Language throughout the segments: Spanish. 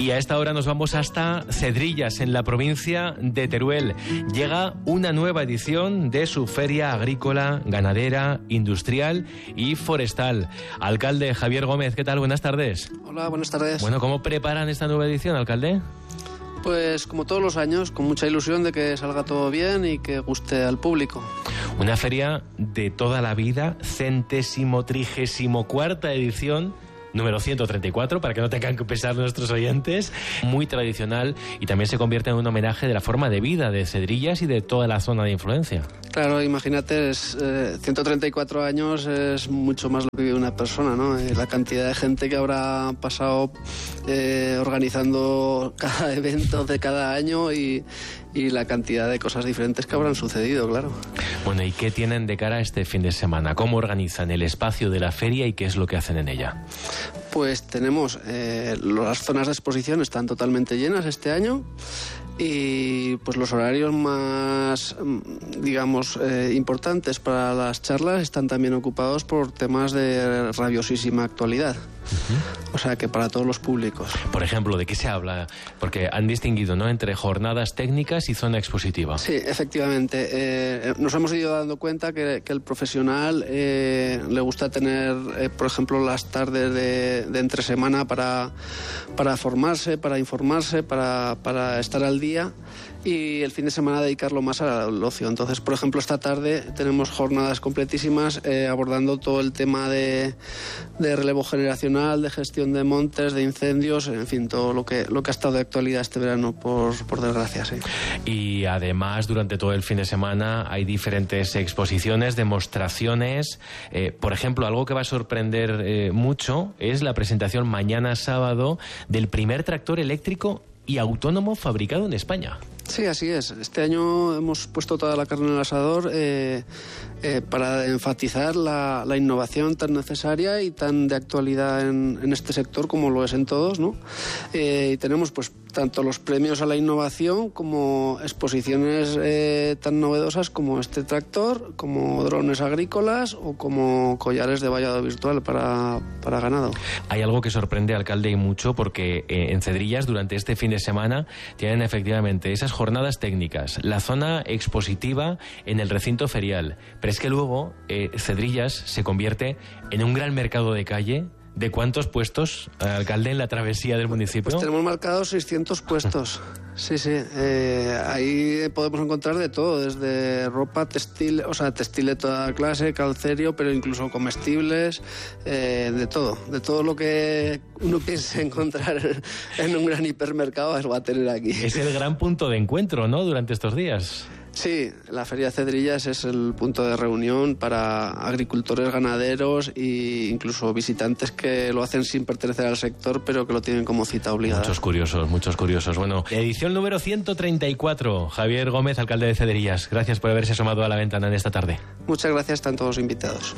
Y a esta hora nos vamos hasta Cedrillas, en la provincia de Teruel. Llega una nueva edición de su feria agrícola, ganadera, industrial y forestal. Alcalde Javier Gómez, ¿qué tal? Buenas tardes. Hola, buenas tardes. Bueno, ¿cómo preparan esta nueva edición, alcalde? Pues como todos los años, con mucha ilusión de que salga todo bien y que guste al público. Una feria de toda la vida, 134ª edición, número 134, para que no tengan que pensar nuestros oyentes, muy tradicional, y también se convierte en un homenaje de la forma de vida de Cedrillas y de toda la zona de influencia. Claro, imagínate, 134 años es mucho más lo que vive una persona, ¿no? La cantidad de gente que habrá pasado organizando cada evento de cada año y la cantidad de cosas diferentes que habrán sucedido, claro. Bueno, ¿y qué tienen de cara este fin de semana? ¿Cómo organizan el espacio de la feria y qué es lo que hacen en ella? Pues tenemos las zonas de exposición están totalmente llenas este año y pues los horarios más, digamos, importantes para las charlas están también ocupados por temas de rabiosísima actualidad. O sea que para todos los públicos. Por ejemplo, ¿de qué se habla? Porque han distinguido, ¿no?, entre jornadas técnicas y zona expositiva. Sí, efectivamente. Nos hemos ido dando cuenta que el profesional le gusta tener, por ejemplo, las tardes de entre semana para formarse, para informarse, para estar al día, y el fin de semana dedicarlo más al ocio. Entonces, por ejemplo, esta tarde tenemos jornadas completísimas abordando todo el tema de relevo generacional, de gestión de montes, de incendios, en fin, todo lo que ha estado de actualidad este verano, por desgracia, sí. Y además, durante todo el fin de semana hay diferentes exposiciones, demostraciones. Por ejemplo, algo que va a sorprender mucho es la presentación mañana sábado del primer tractor eléctrico y autónomo fabricado en España. Sí, así es. Este año hemos puesto toda la carne en el asador para enfatizar la innovación tan necesaria y tan de actualidad en este sector como lo es en todos, ¿no? Y tenemos pues tanto los premios a la innovación como exposiciones tan novedosas como este tractor, como drones agrícolas o como collares de vallado virtual para ganado. Hay algo que sorprende, alcalde, y mucho, porque en Cedrillas durante este fin de semana tienen efectivamente esas jornadas técnicas, la zona expositiva en el recinto ferial, pero es que luego Cedrillas se convierte en un gran mercado de calle. ¿De cuántos puestos, alcalde, en la travesía del municipio? Pues tenemos marcados 600 puestos. Sí, sí. Ahí podemos encontrar de todo, desde ropa, textil, o sea, textil de toda clase, calcerio, pero incluso comestibles, de todo. De todo lo que uno piense encontrar en un gran hipermercado, lo va a tener aquí. Es el gran punto de encuentro, ¿no?, durante estos días. Sí, la Feria de Cedrillas es el punto de reunión para agricultores, ganaderos e incluso visitantes que lo hacen sin pertenecer al sector, pero que lo tienen como cita obligada. Muchos curiosos. Bueno, edición número 134. Javier Gómez, alcalde de Cedrillas. Gracias por haberse asomado a la ventana en esta tarde. Muchas gracias, están todos invitados.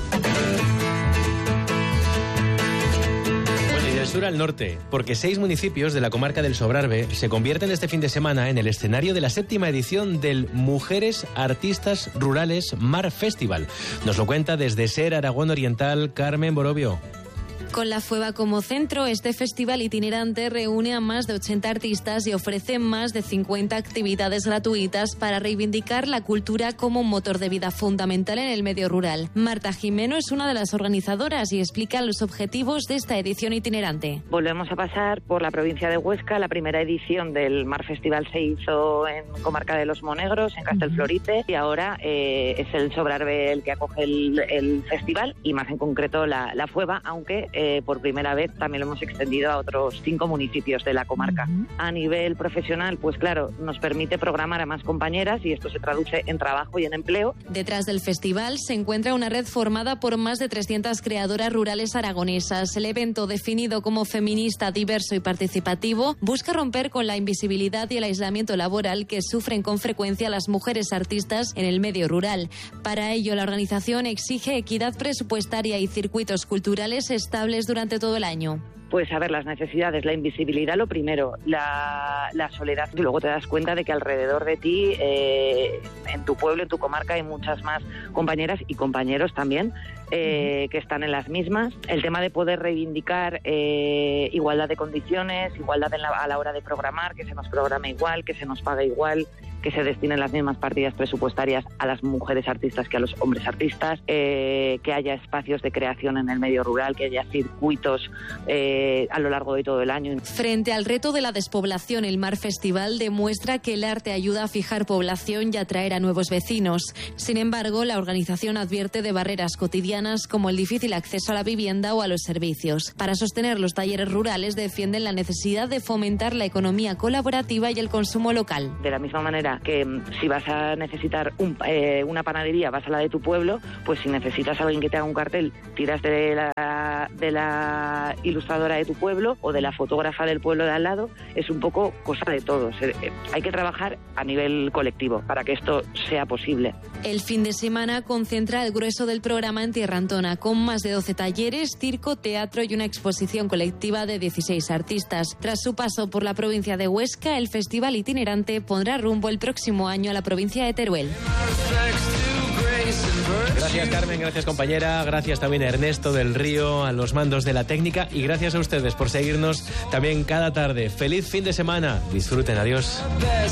Sur al norte, porque 6 municipios de la comarca del Sobrarbe se convierten este fin de semana en el escenario de la 7ª edición del Mujeres Artistas Rurales Mar Festival. Nos lo cuenta desde SER Aragón Oriental, Carmen Borobio. Con la FUEVA como centro, este festival itinerante reúne a más de 80 artistas y ofrece más de 50 actividades gratuitas para reivindicar la cultura como un motor de vida fundamental en el medio rural. Marta Jimeno es una de las organizadoras y explica los objetivos de esta edición itinerante. Volvemos a pasar por la provincia de Huesca. La primera edición del Mar Festival se hizo en Comarca de los Monegros, en Castelflorite, y ahora es el Sobrarbe el que acoge el festival, y más en concreto la FUEVA, aunque por primera vez también lo hemos extendido a otros 5 municipios de la comarca. A nivel profesional, pues claro, nos permite programar a más compañeras y esto se traduce en trabajo y en empleo. Detrás del festival se encuentra una red formada por más de 300 creadoras rurales aragonesas. El evento, definido como feminista, diverso y participativo, busca romper con la invisibilidad y el aislamiento laboral que sufren con frecuencia las mujeres artistas en el medio rural. Para ello, la organización exige equidad presupuestaria y circuitos culturales estables durante todo el año. Pues a ver, las necesidades, la invisibilidad lo primero, la soledad, y luego te das cuenta de que alrededor de ti, en tu pueblo, en tu comarca, hay muchas más compañeras y compañeros también que están en las mismas. El tema de poder reivindicar igualdad de condiciones, igualdad a la hora de programar, que se nos programe igual, que se nos pague igual, que se destinen las mismas partidas presupuestarias a las mujeres artistas que a los hombres artistas, que haya espacios de creación en el medio rural, que haya circuitos a lo largo de todo el año. Frente al reto de la despoblación, el Mar Festival demuestra que el arte ayuda a fijar población y atraer a nuevos vecinos. Sin embargo, la organización advierte de barreras cotidianas como el difícil acceso a la vivienda o a los servicios. Para sostener los talleres rurales defienden la necesidad de fomentar la economía colaborativa y el consumo local. De la misma manera que si vas a necesitar una panadería, vas a la de tu pueblo, pues si necesitas a alguien que te haga un cartel, tiras de la ilustradora de tu pueblo o de la fotógrafa del pueblo de al lado. Es un poco cosa de todos. Hay que trabajar a nivel colectivo para que esto sea posible. El fin de semana concentra el grueso del programa en Tierra Antona, con más de 12 talleres, circo, teatro y una exposición colectiva de 16 artistas. Tras su paso por la provincia de Huesca, el festival itinerante pondrá rumbo el próximo año a la provincia de Teruel. Gracias, Carmen, gracias, compañera, gracias también a Ernesto del Río, a los mandos de la técnica, y gracias a ustedes por seguirnos también cada tarde. Feliz fin de semana, disfruten, adiós.